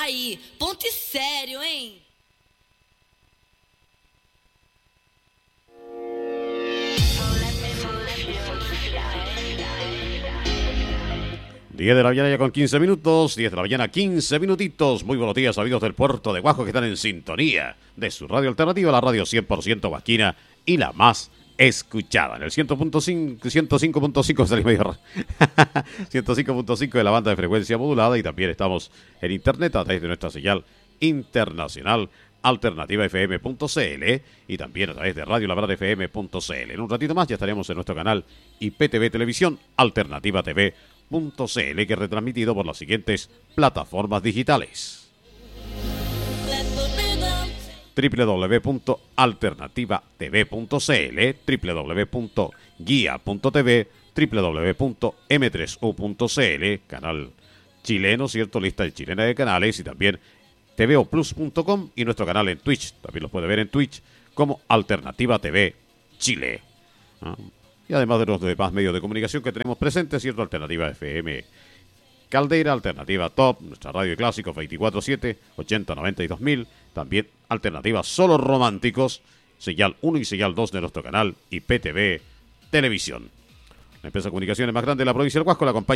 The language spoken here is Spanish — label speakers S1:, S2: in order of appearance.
S1: aí, ponto sério, hein?
S2: Diez de la mañana ya con 15 minutos, 10 de la mañana 15 minutitos. Muy buenos días, amigos del puerto de Guajo que están en sintonía de su radio alternativa, la radio 100% huasquina y la más escuchada. En el 105.5 salí medio 105.5 de la banda de frecuencia modulada y también estamos en internet a través de nuestra señal internacional alternativafm.cl y también a través de radiolabradfm.cl. En un ratito más ya estaremos en nuestro canal IPTV Televisión Alternativa TV.cl, que es retransmitido por las siguientes plataformas digitales: www.alternativatv.cl, www.guia.tv, www.m3u.cl, canal chileno, ¿cierto? Lista chilena de canales, y también tvoplus.com y nuestro canal en Twitch. También lo puede ver en Twitch como Alternativa TV Chile. Y además de los demás medios de comunicación que tenemos presentes, ¿cierto? Alternativa FM Caldera, Alternativa Top, nuestra radio de clásicos 24/7, 80-90 y 2000. También Alternativa Solo Románticos, señal 1 y señal 2 de nuestro canal IPTV Televisión. La empresa de comunicaciones más grande de la provincia del Huasco la acompaña